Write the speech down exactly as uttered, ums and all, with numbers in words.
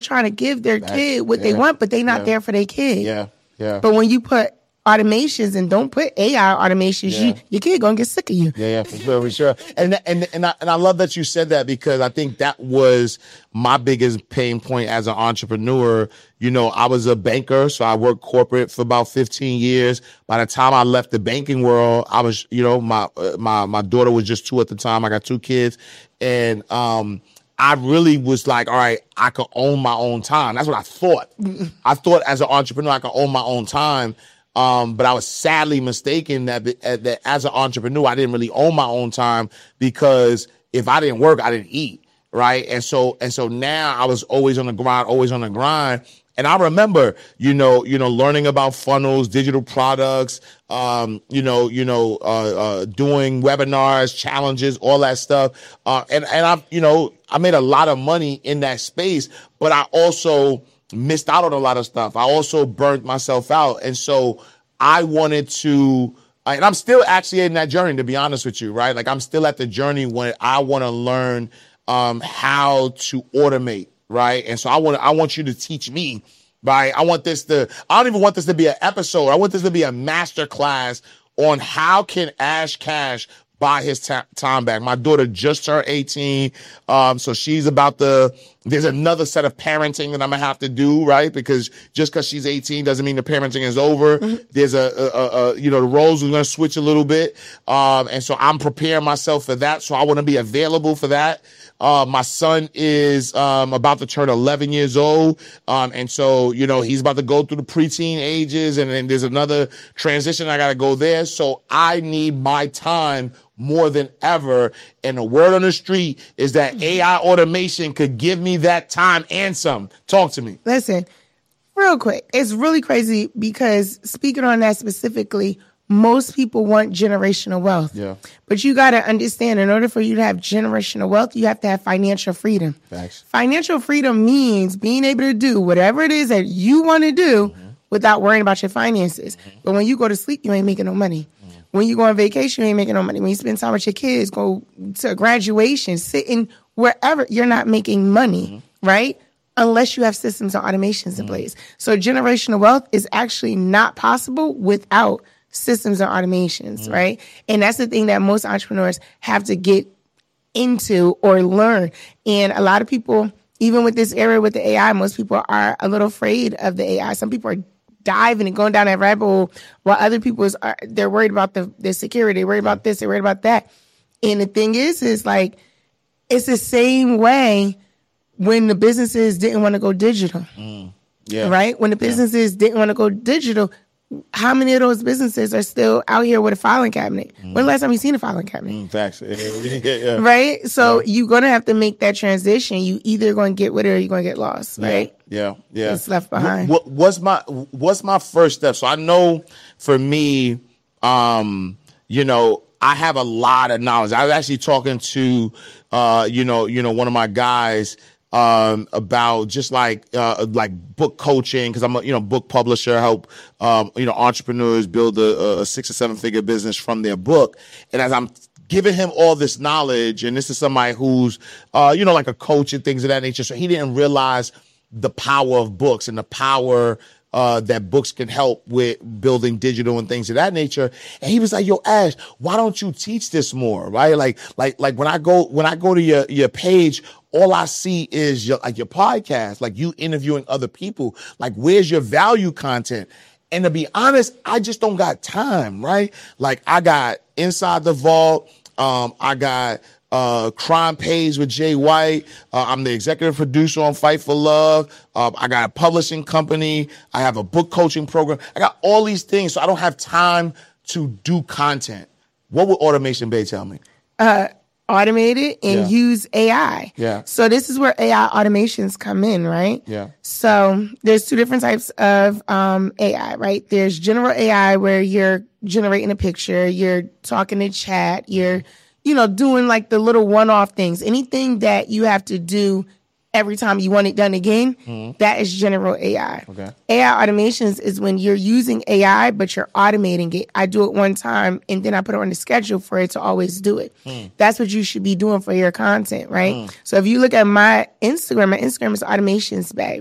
trying to give their that, kid what yeah. they want, but they not yeah. there for their kid. Yeah, yeah. But when you put automations and don't put A I automations, Yeah. you, your kid gonna get sick of you. Yeah, yeah, for sure, for sure. And and and I, and I love that you said that, because I think that was my biggest pain point as an entrepreneur. You know, I was a banker, so I worked corporate for about fifteen years. By the time I left the banking world, I was, you know, my uh, my my daughter was just two at the time. I got two kids, and um. I really was like, all right, I could own my own time. That's what I thought. I thought as an entrepreneur, I could own my own time. Um, but I was sadly mistaken that, that as an entrepreneur, I didn't really own my own time, because if I didn't work, I didn't eat, right? And so and so now I was always on the grind, always on the grind. And I remember, you know, you know, learning about funnels, digital products, um, you know, you know, uh, uh, doing webinars, challenges, all that stuff. Uh, and and I, you know, I made a lot of money in that space, but I also missed out on a lot of stuff. I also burnt myself out, and so I wanted to. And I'm still actually in that journey, to be honest with you, right? Like I'm still at the journey when I want to learn um, how to automate. Right. And so I want I want you to teach me. Right. I want this to I don't even want this to be an episode. I want this to be a master class on how can Ash Cash buy his ta- time back. My daughter just turned eighteen. Um, so she's about to, there's another set of parenting that I'm going to have to do, right? Because just because she's eighteen doesn't mean the parenting is over. Mm-hmm. There's a, a, a, you know, the roles are going to switch a little bit. Um, and so I'm preparing myself for that. So I want to be available for that. Uh, my son is um, about to turn eleven years old. Um, and so, you know, he's about to go through the preteen ages. And then there's another transition. I got to go there. So I need my time more than ever. And the word on the street is that A I automation could give me that time and some. Talk to me. Listen, real quick. It's really crazy because speaking on that specifically, most people want generational wealth. Yeah. But you got to understand, in order for you to have generational wealth, you have to have financial freedom. Thanks. Financial freedom means being able to do whatever it is that you want to do mm-hmm. without worrying about your finances. Mm-hmm. But when you go to sleep, you ain't making no money. Mm-hmm. When you go on vacation, you ain't making no money. When you spend time with your kids, go to graduation, sitting wherever, you're not making money, mm-hmm. right? Unless you have systems and automations mm-hmm. in place. So generational wealth is actually not possible without systems and automations, mm-hmm. right? And that's the thing that most entrepreneurs have to get into or learn. And a lot of people, even with this era with the A I, most people are a little afraid of the A I. Some people are diving and going down that rabbit hole, while other people is are, they're worried about the, the security, they're worried about this, they're worried about that. And the thing is, is like, it's the same way when the businesses didn't want to go digital, mm. yeah. right? When the businesses yeah. didn't want to go digital, how many of those businesses are still out here with a filing cabinet? Mm. When the last time you seen a filing cabinet? Mm, facts. yeah, yeah. Right? So yeah. you're going to have to make that transition. You either going to get with it or you're going to get lost, yeah. right? Yeah, yeah. It's left behind. What, what's my What's my first step? So I know for me, um, you know, I have a lot of knowledge. I was actually talking to, uh, you know, you know, one of my guys um, about just like, uh, like book coaching. Cause I'm a, you know, book publisher, help, um, you know, entrepreneurs build a, a six or seven figure business from their book. And as I'm giving him all this knowledge, and this is somebody who's, uh, you know, like a coach and things of that nature. So he didn't realize the power of books and the power Uh, that books can help with building digital and things of that nature. And he was like, yo, Ash, why don't you teach this more? Right? Like, like, like when I go, when I go to your, your page, all I see is your, like your podcast, like you interviewing other people. Like, where's your value content? And to be honest, I just don't got time, right? Like I got Inside the Vault. Um, I got, Uh, Crime Pays with Jay White. Uh, I'm the executive producer on Fight for Love. Uh, I got a publishing company. I have a book coaching program. I got all these things, so I don't have time to do content. What would Automation Bay tell me? Uh, automate it and yeah. use A I. Yeah. So this is where A I automations come in, right? Yeah. So there's two different types of um, A I, right? There's general A I where you're generating a picture, you're talking to chat, you're you know, doing like the little one-off things. Anything that you have to do every time you want it done again, mm-hmm. that is general A I. Okay. A I automations is when you're using A I, but you're automating it. I do it one time, and then I put it on the schedule for it to always do it. Mm. That's what you should be doing for your content, right? Mm. So if you look at my Instagram, my Instagram is Automations Bay.